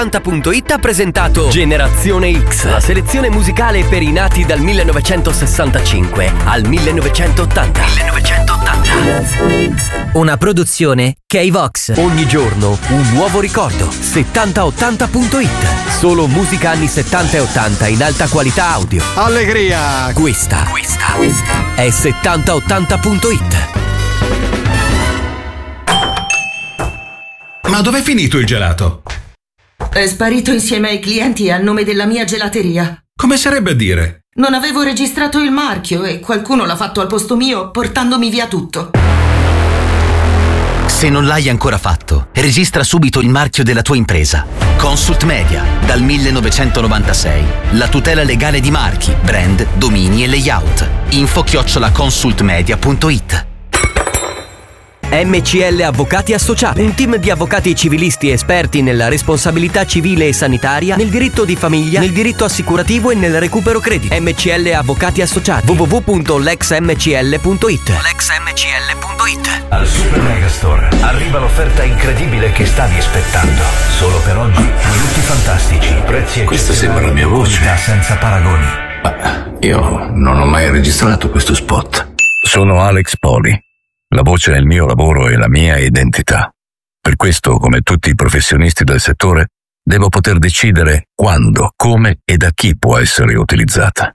7080.it ha presentato Generazione X, la selezione musicale per i nati dal 1965 al 1980. Una produzione K-Vox. Ogni giorno un nuovo ricordo. 7080.it. Solo musica anni 70 e 80 in alta qualità audio. Allegria! Questa è 7080.it. Ma dov'è finito il gelato? È sparito insieme ai clienti a nome della mia gelateria. Come sarebbe a dire? Non avevo registrato il marchio e qualcuno l'ha fatto al posto mio, portandomi via tutto. Se non l'hai ancora fatto, registra subito il marchio della tua impresa. Consult Media, dal 1996. La tutela legale di marchi, brand, domini e layout. info@consultmedia.it. MCL Avvocati Associati, un team di avvocati civilisti esperti nella responsabilità civile e sanitaria, nel diritto di famiglia, nel diritto assicurativo e nel recupero crediti. MCL Avvocati Associati. www.lexmcl.it. Al Super Megastore arriva l'offerta incredibile che stavi aspettando. Solo per oggi, prodotti fantastici, prezzi Questa sembra la mia voce. senza paragoni. Ma io non ho mai registrato questo spot. Sono Alex Poli. La voce è il mio lavoro e la mia identità. Per questo, come tutti i professionisti del settore, devo poter decidere quando, come e da chi può essere utilizzata.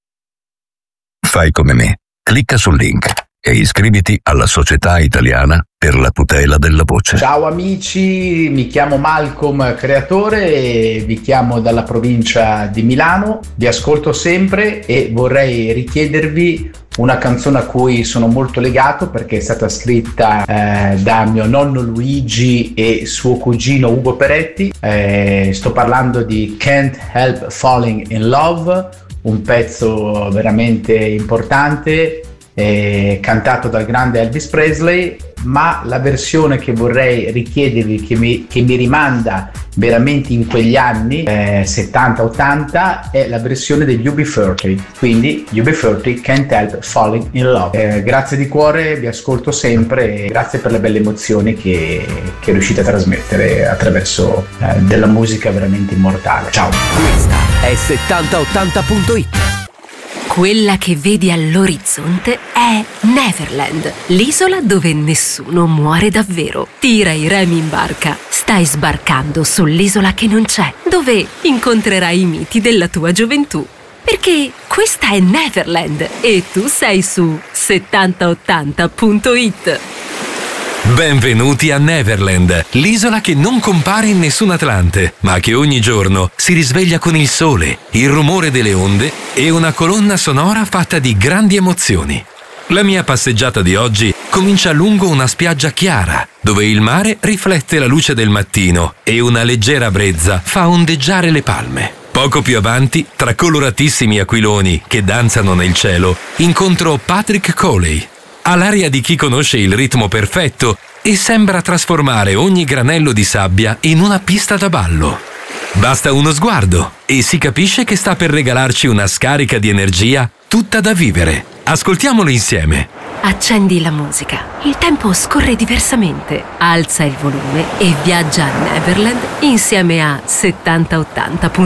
Fai come me. Clicca sul link e iscriviti alla Società Italiana per la tutela della voce. Ciao amici, mi chiamo Malcolm Creatore e vi chiamo dalla provincia di Milano. Vi ascolto sempre e vorrei richiedervi una canzone a cui sono molto legato perché è stata scritta da mio nonno Luigi e suo cugino Ugo Peretti. Sto parlando di Can't Help Falling in Love, un pezzo veramente importante cantato dal grande Elvis Presley, ma la versione che vorrei richiedervi, che mi rimanda veramente in quegli anni 70-80, è la versione degli UB40, quindi UB40 Can't Help Falling in Love. Grazie di cuore, vi ascolto sempre e grazie per le belle emozioni che riuscite a trasmettere attraverso della musica veramente immortale. Ciao! Questa è 7080.it. Quella che vedi all'orizzonte è Neverland, l'isola dove nessuno muore davvero. Tira i remi in barca, stai sbarcando sull'isola che non c'è, dove incontrerai i miti della tua gioventù. Perché questa è Neverland e tu sei su 7080.it. Benvenuti a Neverland, l'isola che non compare in nessun Atlante, ma che ogni giorno si risveglia con il sole, il rumore delle onde e una colonna sonora fatta di grandi emozioni. La mia passeggiata di oggi comincia lungo una spiaggia chiara, dove il mare riflette la luce del mattino e una leggera brezza fa ondeggiare le palme. Poco più avanti, tra coloratissimi aquiloni che danzano nel cielo, incontro Patrick Coley. Ha l'aria di chi conosce il ritmo perfetto e sembra trasformare ogni granello di sabbia in una pista da ballo. Basta uno sguardo e si capisce che sta per regalarci una scarica di energia tutta da vivere. Ascoltiamolo insieme. Accendi la musica. Il tempo scorre diversamente. Alza il volume e viaggia a Neverland insieme a 7080.